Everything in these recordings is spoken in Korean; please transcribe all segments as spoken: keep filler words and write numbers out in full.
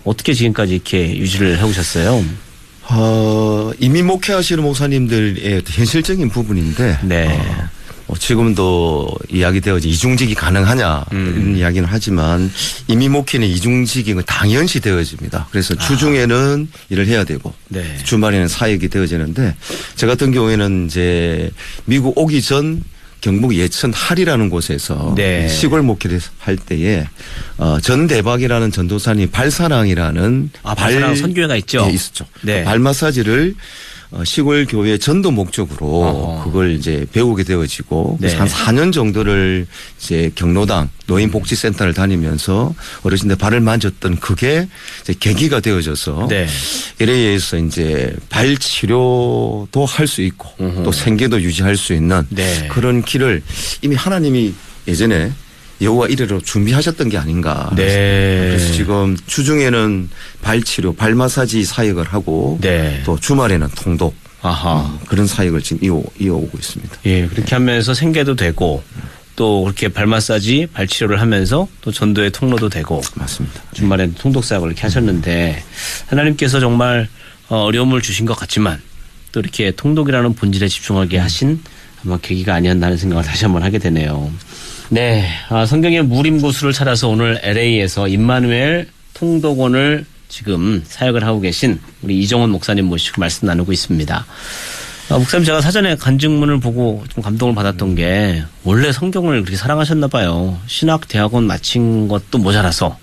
어떻게 지금까지 이렇게 유지를 해오셨어요? 어, 이미 목회하시는 목사님들의 현실적인 부분인데 네. 어, 지금도 이야기되어지 이중직이 가능하냐 음. 이런 이야기는 하지만 이미 목회는 이중직이 당연시 되어집니다. 그래서 아. 주중에는 일을 해야 되고 네. 주말에는 사역이 되어지는데 저 같은 경우에는 이제 미국 오기 전 경북 예천 할이라는 곳에서 네. 시골 목회를 할 때에 어, 전대박이라는 전도사님 발사랑이라는 아, 발사랑 발, 선교회가 있죠. 네, 있었죠. 네. 발 마사지를 어, 시골 교회 전도 목적으로 어. 그걸 이제 배우게 되어지고 네. 한 사 년 정도를 이제 경로당 노인복지센터를 다니면서 어르신들 발을 만졌던 그게 이제 계기가 되어져서 네. 이래 의해서 이제 발 치료도 할 수 있고 으흠. 또 생계도 유지할 수 있는 네. 그런 길을 이미 하나님이 예전에 여호와 이래로 준비하셨던 게 아닌가. 네. 그래서 지금 주중에는 발치료, 발마사지 사역을 하고 네. 또 주말에는 통독. 아하. 음, 그런 사역을 지금 이어, 이어오고 있습니다. 예, 그렇게 하면서 생계도 되고 또 그렇게 발마사지, 발치료를 하면서 또 전도의 통로도 되고. 맞습니다. 주말에는 통독 사역을 이렇게 하셨는데 하나님께서 정말 어려움을 주신 것 같지만 또 이렇게 통독이라는 본질에 집중하게 하신 아마 계기가 아니었나 하는 생각을 다시 한번 하게 되네요. 네, 아, 성경의 무림고수를 찾아서 오늘 엘에이에서 임마누엘 통독원을 지금 사역을 하고 계신 우리 이정원 목사님 모시고 말씀 나누고 있습니다. 아, 목사님 제가 사전에 간증문을 보고 좀 감동을 받았던 게 원래 성경을 그렇게 사랑하셨나 봐요. 신학대학원 마친 것도 모자라서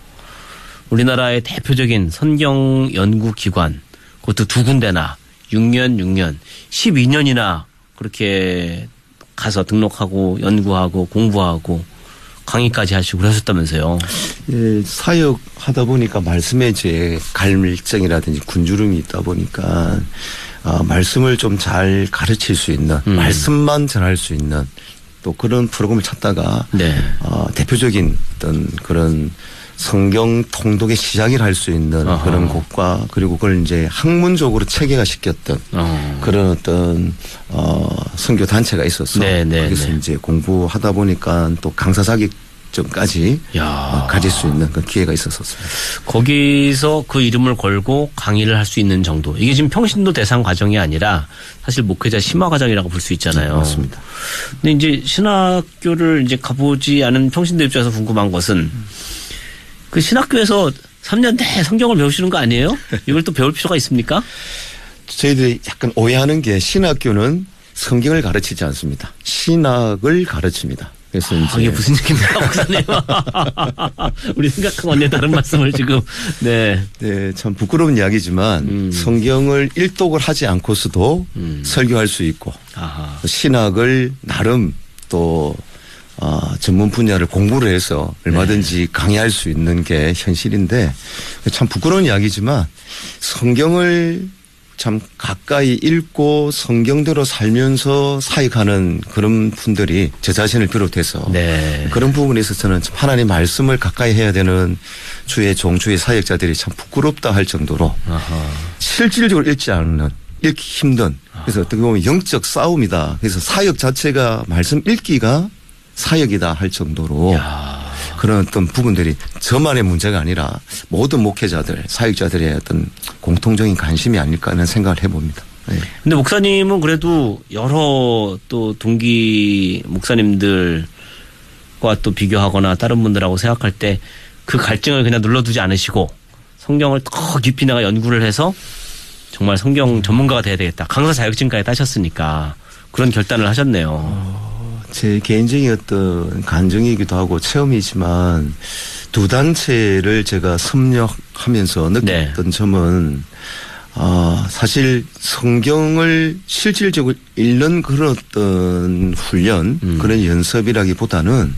우리나라의 대표적인 성경 연구기관 그것도 두 군데나 육 년, 육 년, 십이 년이나 그렇게 가서 등록하고 연구하고 공부하고 강의까지 하시고 그러셨다면서요. 예, 사역하다 보니까 말씀에 제 갈증이라든지 군주름이 있다 보니까 어, 말씀을 좀 잘 가르칠 수 있는 음. 말씀만 전할 수 있는 또 그런 프로그램을 찾다가 네. 어, 대표적인 어떤 그런 성경 통독의 시작을 할 수 있는 어허. 그런 곳과 그리고 그걸 이제 학문적으로 체계화 시켰던 어허. 그런 어떤 어 선교 단체가 있었어. 네네. 거기서 네. 이제 공부하다 보니까 또 강사 자격증까지 어, 가질 수 있는 그 기회가 있었었습니다. 거기서 그 이름을 걸고 강의를 할 수 있는 정도. 이게 지금 평신도 대상 과정이 아니라 사실 목회자 심화 과정이라고 볼 수 있잖아요. 네, 맞습니다. 근데 이제 신학교를 이제 가보지 않은 평신도 입장에서 궁금한 것은. 그 신학교에서 삼 년 내 성경을 배우시는 거 아니에요? 이걸 또 배울 필요가 있습니까? 저희들이 약간 오해하는 게 신학교는 성경을 가르치지 않습니다. 신학을 가르칩니다. 그래서 아, 이제 이게 무슨 얘기입니까, 목사님? 우리 생각한 원래 다른 말씀을 지금 네, 네, 참 부끄러운 이야기지만 음. 성경을 일독을 하지 않고서도 음. 설교할 수 있고 아하. 신학을 나름 또 어, 전문 분야를 공부를 해서 얼마든지 네. 강의할 수 있는 게 현실인데 참 부끄러운 이야기지만 성경을 참 가까이 읽고 성경대로 살면서 사역하는 그런 분들이 저 자신을 비롯해서 네. 그런 부분에 있어서는 참 하나님 말씀을 가까이 해야 되는 주의 종, 주의 사역자들이 참 부끄럽다 할 정도로 아하. 실질적으로 읽지 않는 읽기 힘든 그래서 어떻게 보면 영적 싸움이다. 그래서 사역 자체가 말씀 읽기가 사역이다 할 정도로 야. 그런 어떤 부분들이 저만의 문제가 아니라 모든 목회자들, 사역자들의 어떤 공통적인 관심이 아닐까 하는 생각을 해봅니다. 네. 근데 목사님은 그래도 여러 또 동기 목사님들과 또 비교하거나 다른 분들하고 생각할 때 그 갈증을 그냥 눌러두지 않으시고 성경을 더 깊이 나가 연구를 해서 정말 성경 전문가가 돼야 되겠다. 강사 자격증까지 따셨으니까 그런 결단을 하셨네요. 어. 제 개인적인 어떤 간증이기도 하고 체험이지만 두 단체를 제가 섭렵하면서 느꼈던 네. 점은 어, 사실 성경을 실질적으로 읽는 그런 어떤 훈련 음. 그런 연습이라기보다는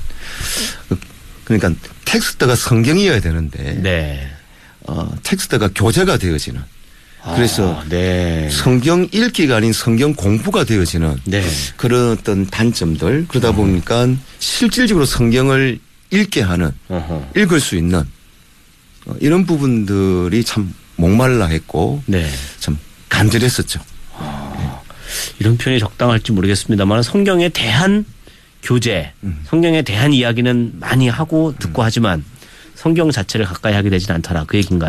그러니까 텍스트가 성경이어야 되는데 네. 어, 텍스트가 교재가 되어지는 그래서 아, 네. 성경 읽기가 아닌 성경 공부가 되어지는 네. 그런 어떤 단점들 그러다 보니까 실질적으로 성경을 읽게 하는 어허. 읽을 수 있는 이런 부분들이 참 목말라 했고 네. 참 간절했었죠. 아, 네. 이런 표현이 적당할지 모르겠습니다만 성경에 대한 교재 음. 성경에 대한 이야기는 많이 하고 듣고 음. 하지만 성경 자체를 가까이 하게 되진 않더라 그 얘기인가요?